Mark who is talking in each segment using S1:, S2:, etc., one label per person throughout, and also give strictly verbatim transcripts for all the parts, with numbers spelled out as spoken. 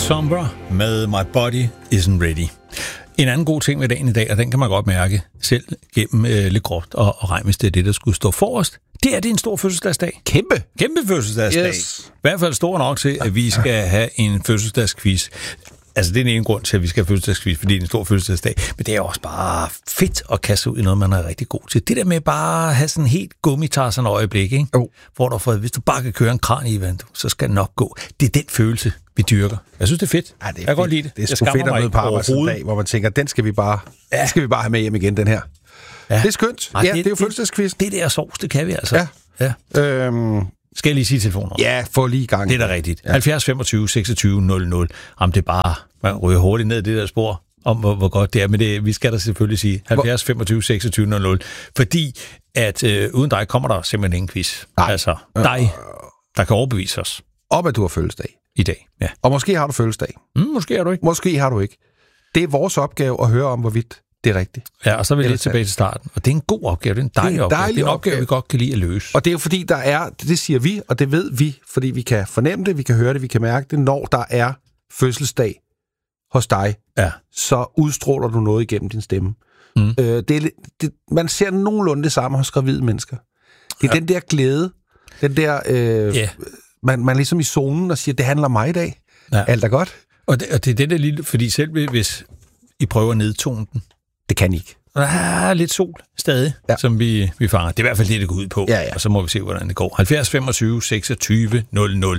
S1: Sombra med My Body Isn't Ready. En anden god ting ved dagen i dag, og den kan man godt mærke selv gennem øh, lidt groft og, og regn, hvis det er det, der skulle stå forrest, det er, det er en stor fødselsdagsdag.
S2: Kæmpe.
S1: Kæmpe fødselsdagsdag.
S2: Yes.
S1: I hvert fald stor nok til, at vi skal have en fødselsdagsquiz. Altså, det er den ene grund til, at vi skal have fødselsdagsquiz, fordi det er en stor fødselsdagsdag. Men det er også bare fedt at kaste ud i noget, man er rigtig god til. Det der med bare at have sådan en helt gummitarsen øjeblik, ikke?
S2: Oh.
S1: Hvor der får, hvis du bare kan køre en kran i vand, så skal det nok gå. Det er den følelse, vi dyrker. Jeg synes, det er fedt.
S2: Ja, det er
S1: jeg kan godt lide det.
S2: Det er sgu fedt at møde på arbejdsdag, hvor man tænker, den skal vi bare, ja. den skal vi bare have med hjem igen, den her. Ja. Det er skønt. Ej, ja, det, det er jo fødselsdagsquiz.
S1: Det, det der sovs, det kan vi altså.
S2: Ja. ja. Øhm.
S1: Skal jeg lige sige telefonen?
S2: Ja, få lige i gang.
S1: Det er da rigtigt. Ja. halvfjerds femogtyve seksogtyve nul nul. Jamen, det er bare, man ryger hurtigt ned i det der spor, om hvor, hvor godt det er. Men det, vi skal da selvfølgelig sige halvfjerds femogtyve seksogtyve nul nul. Fordi at øh, uden dig kommer der simpelthen ingen quiz. Nej. Altså, dig, der kan overbevise os.
S2: Om at du har fødselsdag.
S1: I dag, ja.
S2: Og måske har du fødselsdag.
S1: Mm, måske har du ikke.
S2: Måske har du ikke. Det er vores opgave at høre om, hvorvidt det er rigtigt.
S1: Ja, og så er vi lidt tilbage til starten. Og det er en god opgave, det er en dejlig, det er en dejlig opgave. Det er en opgave, opgave, vi godt kan lide at løse.
S2: Og det er jo fordi, der er, det siger vi, og det ved vi, fordi vi kan fornemme det, vi kan høre det, vi kan mærke det, når der er fødselsdag hos dig,
S1: ja.
S2: så udstråler du noget igennem din stemme. Mm. Øh, det er, det, man ser nogenlunde det samme hos gravide mennesker. Det er ja. den der glæde, den der, øh, yeah. man, man ligesom i zonen og siger, det handler om mig i dag. Ja. Alt er godt.
S1: Og det, og det er det der lille, fordi selv hvis I prøver at nedtone den,
S2: det kan I ikke.
S1: Der er lidt sol stadig, ja. som vi, vi fanger. Det er i hvert fald det, det går ud på.
S2: Ja, ja.
S1: Og så må vi se, hvordan det går. halvfjerds femogtyve seksogtyve nul nul.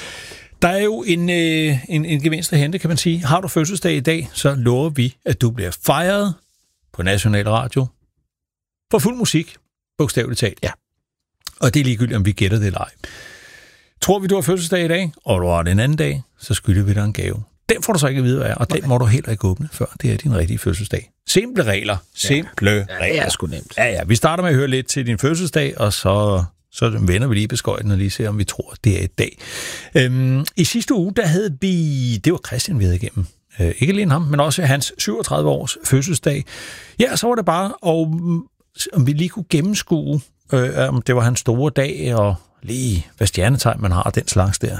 S1: Der er jo en, øh, en, en gevinst at hente, kan man sige. Har du fødselsdag i dag, så lover vi, at du bliver fejret på National Radio for fuld musik, bogstaveligt talt.
S2: Ja.
S1: Og det er ligegyldigt, om vi gætter det eller ej. Tror vi, du har fødselsdag i dag, og du har det en anden dag, så skylder vi dig en gave. Den får du så ikke at vide, hvad er, og den må du heller ikke åbne, før det er din rigtige fødselsdag. Simple regler. Simple ja. regler.
S2: Ja, det er sgu nemt.
S1: Ja, ja. Vi starter med at høre lidt til din fødselsdag, og så, så vender vi lige på skøjten og lige ser, om vi tror, det er i dag. Øhm, I sidste uge, der havde vi... Det var Christian, vi havde igennem. Øh, ikke alene ham, men også hans syvogtredive års fødselsdag. Ja, så var det bare, og om vi lige kunne gennemskue, øh, om det var hans store dag, og lige hvad stjernetegn man har, den slags der.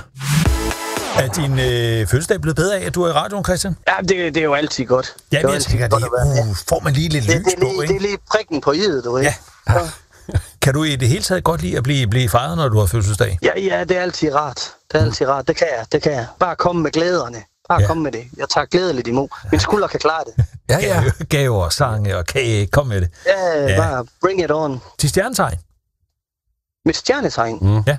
S1: Er din øh, fødselsdag blevet bedre af, at du er i radioen, Christian?
S3: Ja, det, det er jo altid godt.
S1: Ja, men jeg tænker, det uh, får man lige lidt
S3: det,
S1: lys
S3: det,
S1: på,
S3: det,
S1: ikke?
S3: Det er lige prikken på i'et, du ikke?
S1: Ja. ja. Kan du i det hele taget godt lide at blive, blive fejret, når du har fødselsdag?
S3: Ja, ja, det er altid rart. Det er altid rart. Det kan jeg, det kan jeg. Bare komme med glæderne. Bare ja. komme med det. Jeg tager glædeligt imod. Min skulder kan klare det.
S1: Ja, ja. Gaver, sange og kage. Kom med det.
S3: Ja, ja, bare bring it on.
S1: Til stjernetegn?
S3: Mit stjernetegn?
S1: Mm. Ja.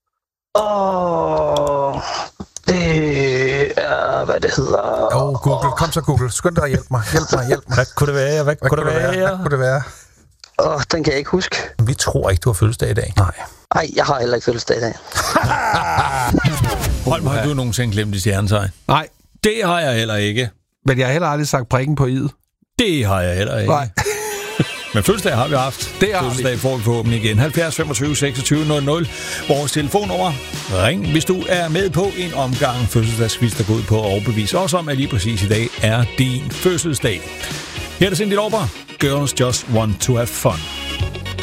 S3: Åh... Det er, hvad det hedder...
S2: Åh, oh, Google. Kom så, Google. Skynd dig at hjælpe mig. Hjælp mig, hjælp mig.
S1: Hvad kunne det være? Hvad, hvad kunne det være?
S2: være? Hvad kunne det være?
S3: Åh, oh, den kan jeg ikke huske.
S1: Vi tror ikke, du har fødselsdag i dag.
S2: Nej.
S3: Nej, jeg har heller ikke fødselsdag i dag.
S1: Holm, har du nogensinde glemt dit stjernetegn?
S2: Nej.
S1: Det har jeg heller ikke.
S2: Men jeg har heller aldrig sagt prikken på i'et.
S1: Det har jeg heller ikke.
S2: Nej.
S1: Men fødselsdag har vi haft.
S2: Det har
S1: fødselsdag
S2: vi.
S1: får vi forhåbentlig igen. halvfjerds femogtyve seksogtyve nul nul. Vores telefonnummer. Ring, hvis du er med på en omgang fødselsdagsquiz, der går ud på at overbevise os om, at lige præcis i dag er din fødselsdag. Her er det Cyndi Lauper. Girls just want to have fun.